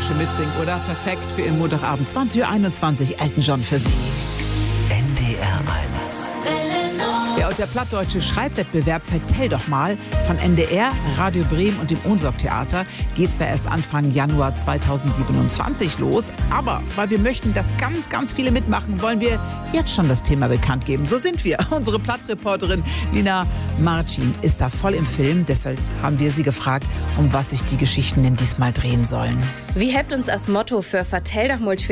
schön mitsingen, oder? Perfekt für Ihren Montagabend, 20:21 Uhr, Elton John für Sie. NDR 1. Ja, und der plattdeutsche Schreibwettbewerb Vertell doch mal von NDR, Radio Bremen und dem Ohnsorg-Theater geht zwar erst Anfang Januar 2027 los, aber weil wir möchten, dass ganz, ganz viele mitmachen, wollen wir jetzt schon das Thema bekannt geben. So sind wir. Unsere Plattreporterin Lina Marcin ist da voll im Film. Deshalb haben wir sie gefragt, um was sich die Geschichten denn diesmal drehen sollen. Wie habt uns als Motto für Vertell doch mal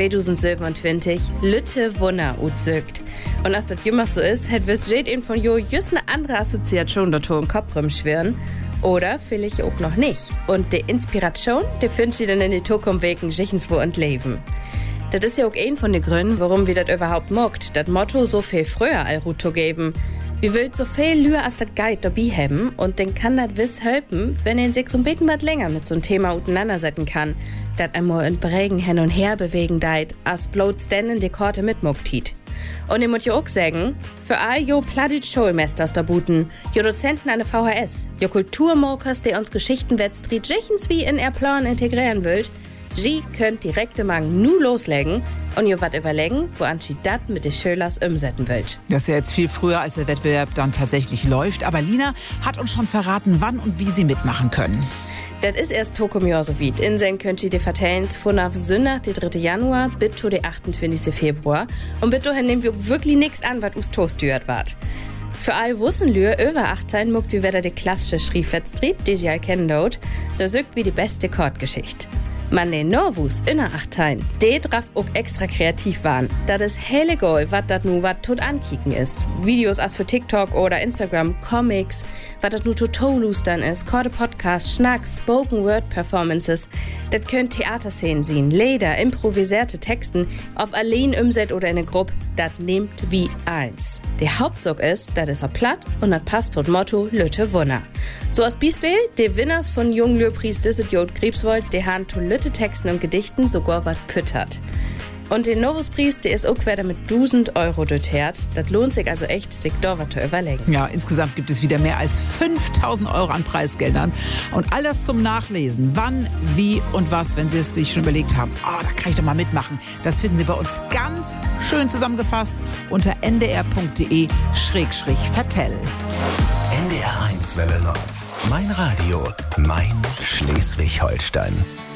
2027 Lütte Wunder utzögt. Und als das jemals so ist, hat wir's jeden von jo just eine andere Assoziation dazu im Kopf rumschwirren. Oder vielleicht auch noch nicht. Und die Inspiration, die findet ihr dann in die Zukunft wegen Schichenswo und Leben. Das ist ja auch ein von den Gründen, warum wir das überhaupt mogt, das Motto so viel früher all Ruto geben. Wir wollen so viel Lühr als das Guide dabei haben und den kann das wiss helfen, wenn er sich so ein bisschen was länger mit so einem Thema auseinandersetzen kann, das einmal in Prägen hin und her bewegen deit, als bloß denn in die Korte mitmuckt hiet. Und ich muss ja auch sagen, für all jo plattdeutsch Schulmesters da buten, jo Dozenten an der VHS, jo Kulturmokers, die uns Geschichtenwettstreet jichens wie in ihr Plan integrieren wollt, Sie könnt direkt morgen nu loslegen und ihr wat überlegen, woran Sie das mit den Schülers umsetzen wollt. Das ist ja jetzt viel früher, als der Wettbewerb dann tatsächlich läuft. Aber Lina hat uns schon verraten, wann und wie Sie mitmachen können. Das ist erst Tokomio so weit. Insen könnt ihr die vertellen von auf Sonntag, den 3. Januar, bis zu den 28. Februar. Und bis dahin nehmen wir wirklich nichts an, was us toastürt wart. Für all Wussenlühr über 18 muckt wie wieder die klassische Schriefwettstreet, die Sie all kennen dort. Da sögt wie die beste Chordgeschichte. Man den Norwus in der 18, die drauf auch extra kreativ waren. Das ist helle Goal, was das nu wat tot ankicken ist. Videos als für TikTok oder Instagram, Comics, was das nu total lustern ist, korte Podcasts, Schnacks, Spoken-Word-Performances. Das könnt Theaterszenen sehen, Lieder, improvisierte Texten, ob allein umset oder in einer Gruppe, das nehmt wie eins. Der Hauptzug ist, das ist auch platt und das passt tot Motto Lütte Wunder. So als Beispiel, die Winners von Junglöhrpreis Düsseldorf Griebswold, die haben to Lütte Texten und Gedichten sogar was püttert. Und den Novuspreis, der ist auch wieder mit 1.000 € dotiert. Das lohnt sich also echt, sich da was zu überlegen. Ja, insgesamt gibt es wieder mehr als 5.000 € an Preisgeldern. Und all das zum Nachlesen. Wann, wie und was, wenn Sie es sich schon überlegt haben. Da kann ich doch mal mitmachen. Das finden Sie bei uns ganz schön zusammengefasst unter ndr.de/vertell. NDR 1 Welle Nord. Mein Radio, mein Schleswig-Holstein.